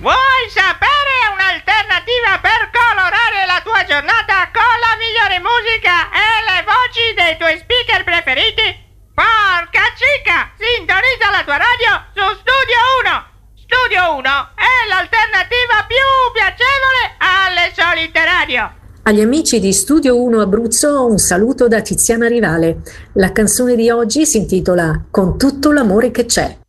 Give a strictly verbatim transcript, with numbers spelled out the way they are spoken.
Vuoi sapere un'alternativa per colorare la tua giornata con la migliore musica e le voci dei tuoi speaker preferiti? Porca cica! Sintonizza la tua radio su Studio uno! Studio uno è l'alternativa più piacevole alle solite radio! Agli amici di Studio uno Abruzzo un saluto da Tiziana Rivale. La canzone di oggi si intitola Con tutto l'amore che c'è.